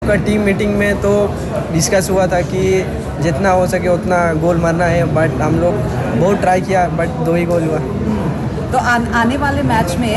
Team meeting में तो discuss हुआ था कि जितना हो सके उतना गोल मारना है, बट हम लोग बहुत ट्राई किया, बट 2 ही गोल हुआ। तो आने वाले मैच में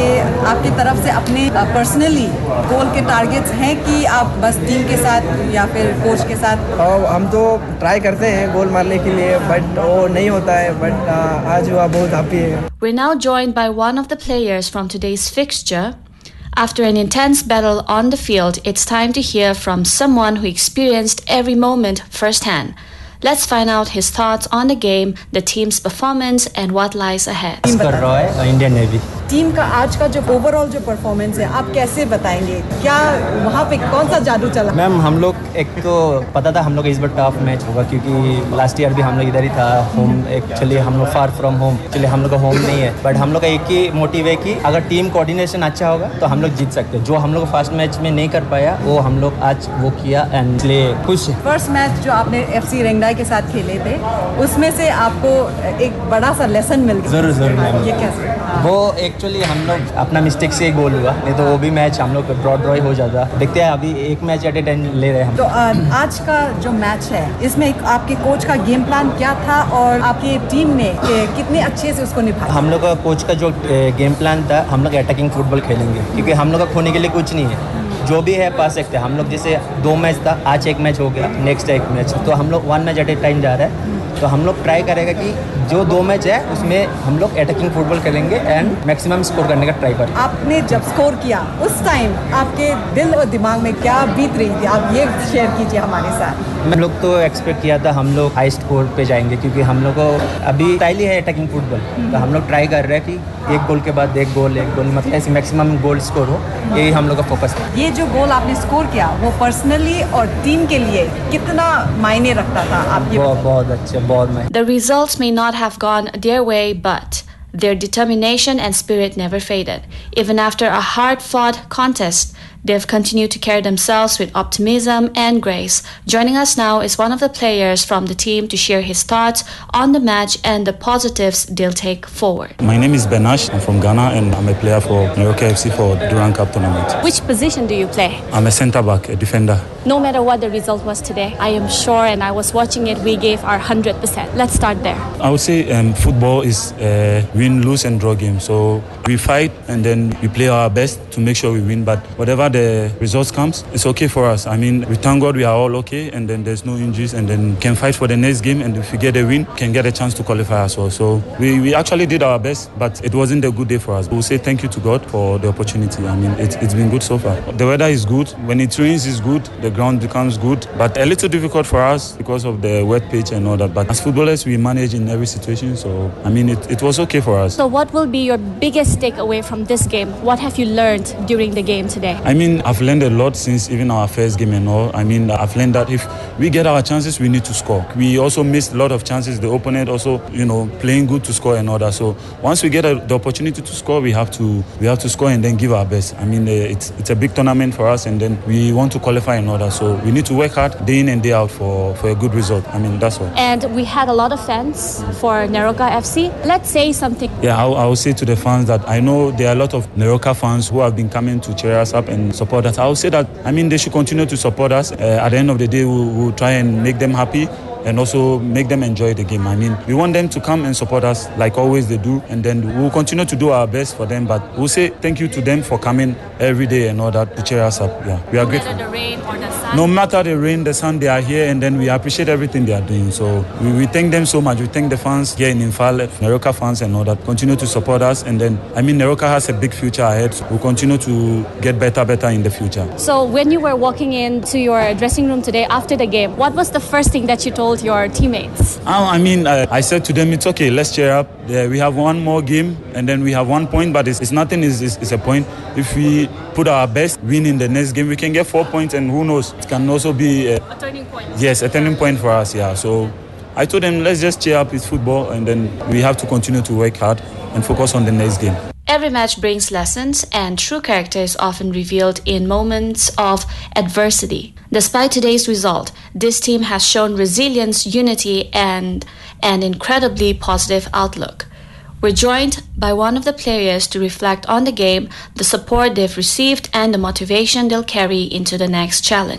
आपकी तरफ से अपने पर्सनली गोल के टारगेट्स हैं कि आप बस टीम के साथ या फिर कोच के साथ? और हम तो ट्राई करते हैं गोल मारने के लिए, बट वो नहीं होता है, बट आज हुआ, बहुत हैप्पी है। We're now joined by one of the players from today's fixture. After an intense battle on the field, it's time to hear from someone who experienced every moment firsthand. Let's find out his thoughts on the game, the team's performance, and what lies ahead. Indian navy team का आज का जो overall जो performance है, आप कैसे बताएंगे? क्या वहाँ पे कौन सा जादू चला? मैम, हम लोग एक तो पता था हम लोग इस बार टफ मैच होगा, क्योंकि लास्ट ईयर भी हम लोग इधर ही था होम। एक्चुअली हम लोग फार फ्रॉम होम, एक्चुअली हम लोग का होम नहीं है, बट हम लोग का एक ही मोटिव है कि अगर टीम कोऑर्डिनेशन अच्छा होगा तो हम लोग जीत सकते हैं। जो हम लोग फर्स्ट मैच में नहीं कर पाया वो हम लोग आज वो किया, एंड इसलिए खुश। फर्स्ट मैच जो आपने FC रेंगडाई के साथ खेले थे, उसमें से आपको एक बड़ा सा लेसन मिल गया। जरूर मैम। ये कैसे? वो एक्चुअली हम लोग अपना मिस्टेक से गोल हुआ, नहीं तो वो भी मैच हम लोग ड्रॉ ही हो जाता। देखते हैं, अभी एक मैच एट ए टाइम ले रहे हैं हम। तो आज का जो मैच है, इसमें आपके कोच का गेम प्लान क्या था और आपकी टीम ने कितने अच्छे से उसको निभाया? हम लोग का कोच का जो गेम प्लान था, हम लोग अटैकिंग फुटबॉल खेलेंगे, क्योंकि हम लोग का खोने के लिए कुछ नहीं है, जो भी है पा सकते हैं हम लोग। जैसे 2 मैच था, आज एक मैच हो गया, नेक्स्ट एक मैच, तो हम लोग 1 मैच एट ए टाइम जा रहा है। तो हम लोग ट्राई करेगा कि जो 2 मैच है उसमें हम लोग अटैकिंग फुटबॉल खेलेंगे एंड मैक्सिमम स्कोर करने का ट्राई करें। आपने जब स्कोर किया उस टाइम आपके दिल और दिमाग में क्या बीत रही थी? आप ये शेयर कीजिए हमारे साथ। हम लोग तो एक्सपेक्ट किया था हम लोग हाई स्कोर पे जाएंगे, क्योंकि हम लोग को अभी स्टाइल ही है अटैकिंग फुटबॉल, तो हम लोग ट्राई कर रहे हैं कि एक गोल के बाद एक गोल मतलब ऐसे मैक्सिमम गोल स्कोर हो, यही हम लोग का फोकस है। ये जो गोल आपने स्कोर किया वो पर्सनली और टीम के लिए कितना मायने रखता था? आप ये बहुत अच्छा, बहुत मायने। The results may not have gone their way, but their determination and spirit never faded. Even after a hard-fought contest, they've continued to carry themselves with optimism and grace. Joining us now is one of the players from the team to share his thoughts on the match and the positives they'll take forward. My name is Benash. I'm from Ghana and I'm a player for Neroka FC for Durand Cup tournament. Which position do you play? I'm a centre back, a defender. No matter what the result was today, I am sure, and I was watching it, we gave our 100%. Let's start there. I would say football is a win, lose and draw game. So we fight and then we play our best to make sure we win. But whatever the results comes, it's okay for us. I mean, we thank God we are all okay, and then there's no injuries, and then can fight for the next game. And if we get a win, can get a chance to qualify as well. So we actually did our best, but it wasn't a good day for us. We'll say thank you to God for the opportunity. I mean, it's been good so far. The weather is good. When it rains, it's good. The ground becomes good, but a little difficult for us because of the wet pitch and all that. But as footballers, we manage in every situation. So I mean, it was okay for us. So what will be your biggest takeaway from this game? What have you learned during the game today? I mean, I've learned a lot since even our first game and all. I mean, I've learned that if we get our chances, we need to score. We also missed a lot of chances. The opponent also, playing good to score and all that. So once we get the opportunity to score, we have to score and then give our best. I mean, it's a big tournament for us, and then we want to qualify and all that. So we need to work hard day in and day out for a good result. I mean, that's all. And we had a lot of fans for Neroka FC. Let's say something. Yeah, I will say to the fans that I know there are a lot of Neroka fans who have been coming to cheer us up and support us. I will say that, I mean, they should continue to support us. At the end of the day, we'll try and make them happy and also make them enjoy the game. I mean, we want them to come and support us like always they do, and then we'll continue to do our best for them, but we'll say thank you to them for coming every day and all that to cheer us up. Yeah, we are grateful. No matter the rain or the sun? No matter the rain, the sun, they are here, and then we appreciate everything they are doing. So we thank them so much. We thank the fans here in Infal, Neroka fans and all that. Continue to support us, and then, I mean, Neroka has a big future ahead. So we'll continue to get better in the future. So when you were walking into your dressing room today after the game, what was the first thing that you told your teammates? I mean, I said to them, it's okay, let's cheer up. Yeah, we have one more game, and then we have 1 point, but it's nothing, it's a point. If we put our best, win in the next game, we can get 4 points, and who knows, it can also be a turning point. Yes, a turning point for us, yeah. So I told them, let's just cheer up, it's football, and then we have to continue to work hard and focus on the next game. Every match brings lessons, and true character is often revealed in moments of adversity. Despite today's result, this team has shown resilience, unity, and an incredibly positive outlook. We're joined by one of the players to reflect on the game, the support they've received, and the motivation they'll carry into the next challenge.